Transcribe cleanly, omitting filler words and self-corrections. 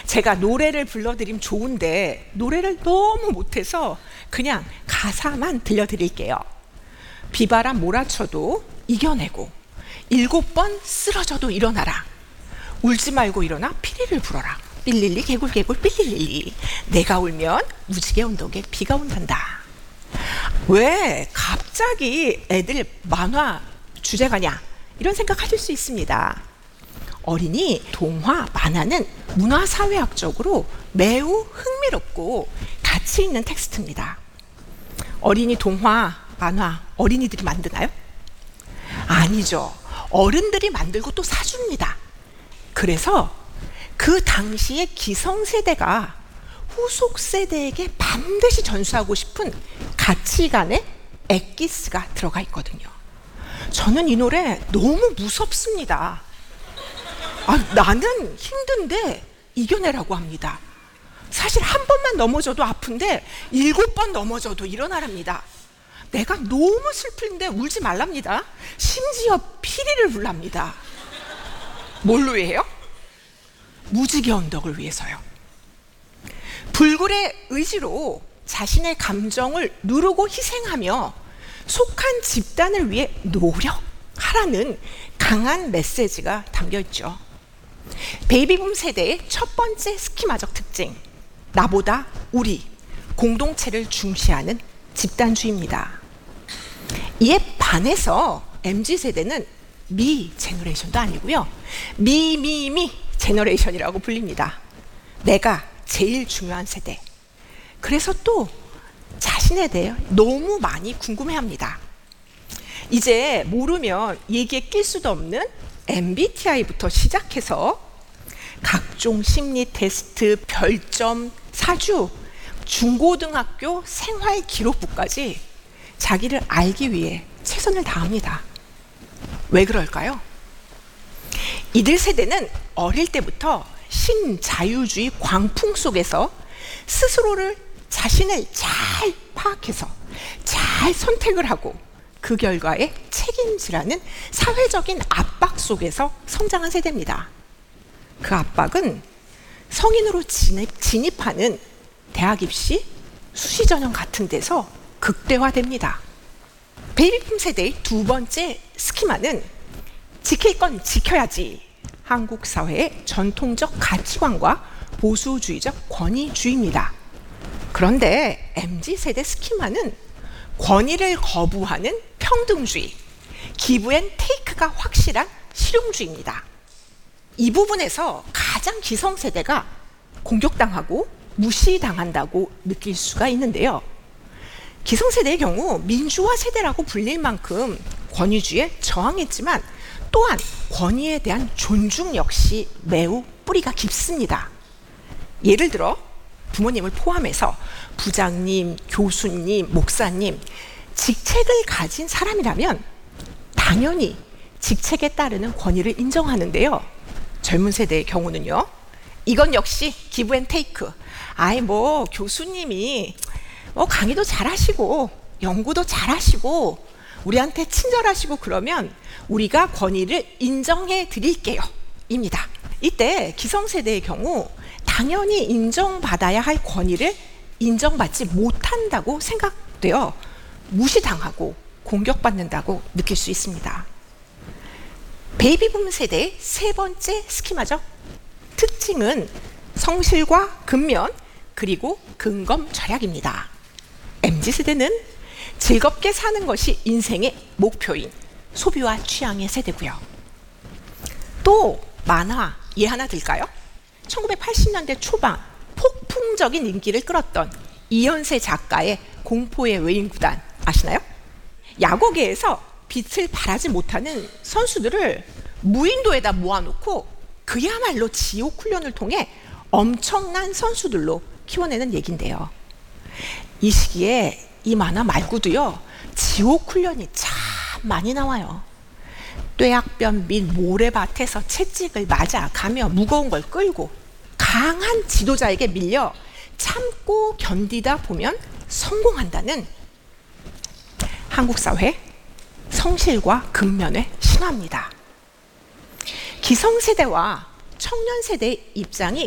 제가 노래를 불러드리면 좋은데 노래를 너무 못해서 그냥 가사만 들려드릴게요. 비바람 몰아쳐도 이겨내고 7번 쓰러져도 일어나라. 울지 말고 일어나 피리를 불어라. 삘릴리 개굴개굴 삘릴리. 내가 울면 무지개 언덕에 비가 온단다. 왜 갑자기 애들 만화 주제가냐 이런 생각하실 수 있습니다. 어린이 동화 만화는 문화사회학적으로 매우 흥미롭고 가치 있는 텍스트입니다. 어린이 동화 만화 어린이들이 만드나요? 아니죠. 어른들이 만들고 또 사줍니다. 그래서 그 당시의 기성세대가 후속 세대에게 반드시 전수하고 싶은 가치관의 엑기스가 들어가 있거든요. 저는 이 노래 너무 무섭습니다. 나는 힘든데 이겨내라고 합니다. 사실 한 번만 넘어져도 아픈데 7번 넘어져도 일어나랍니다. 내가 너무 슬픈데 울지 말랍니다. 심지어 피리를 불랍니다. 뭘로 위해요? 무지개 언덕을 위해서요. 불굴의 의지로 자신의 감정을 누르고 희생하며 속한 집단을 위해 노력하라는 강한 메시지가 담겨있죠. 베이비붐 세대의 첫 번째 스키마적 특징, 나보다 우리, 공동체를 중시하는 집단주의입니다. 이에 반해서 MZ세대는 미 제너레이션도 아니고요, 미 제너레이션이라고 불립니다. 내가 제일 중요한 세대. 그래서 또 자신에 대해 너무 많이 궁금해합니다. 이제 모르면 얘기에 낄 수도 없는 MBTI부터 시작해서 각종 심리 테스트, 별점, 사주, 중고등학교 생활 기록부까지 자기를 알기 위해 최선을 다합니다. 왜 그럴까요? 이들 세대는 어릴 때부터 신자유주의 광풍 속에서 스스로를 자신을 잘 파악해서 잘 선택을 하고 그 결과에 책임지라는 사회적인 압박 속에서 성장한 세대입니다. 그 압박은 성인으로 진입하는 대학 입시, 수시 전형 같은 데서 극대화됩니다. 베이비붐 세대의 두 번째 스키마는 지킬 건 지켜야지. 한국 사회의 전통적 가치관과 보수주의적 권위주의입니다. 그런데 MZ세대 스키마는 권위를 거부하는 평등주의, 기브앤테이크가 확실한 실용주의입니다. 이 부분에서 가장 기성세대가 공격당하고 무시당한다고 느낄 수가 있는데요. 기성세대의 경우 민주화 세대라고 불릴 만큼 권위주의에 저항했지만 또한 권위에 대한 존중 역시 매우 뿌리가 깊습니다. 예를 들어 부모님을 포함해서 부장님, 교수님, 목사님, 직책을 가진 사람이라면 당연히 직책에 따르는 권위를 인정하는데요. 젊은 세대의 경우는요, 이건 역시 기브 앤 테이크. 교수님이 강의도 잘하시고 연구도 잘하시고 우리한테 친절하시고 그러면 우리가 권위를 인정해 드릴게요 입니다. 이때 기성세대의 경우 당연히 인정받아야 할 권위를 인정받지 못한다고 생각되어 무시당하고 공격받는다고 느낄 수 있습니다. 베이비붐 세대의 세 번째 스키마적 특징은 성실과 근면 그리고 근검 절약입니다. MZ세대는 즐겁게 사는 것이 인생의 목표인 소비와 취향의 세대고요. 또 만화 예 하나 들까요? 1980년대 초반 폭풍적인 인기를 끌었던 이현세 작가의 공포의 외인구단 아시나요? 야구계에서 빛을 발하지 못하는 선수들을 무인도에다 모아놓고 그야말로 지옥 훈련을 통해 엄청난 선수들로 키워내는 얘긴데요. 이 시기에 이 만화 말고도요, 지옥 훈련이 참 많이 나와요. 뙤약변 및 모래밭에서 채찍을 맞아 가며 무거운 걸 끌고 강한 지도자에게 밀려 참고 견디다 보면 성공한다는 한국 사회 성실과 근면의 신화입니다. 기성세대와 청년세대의 입장이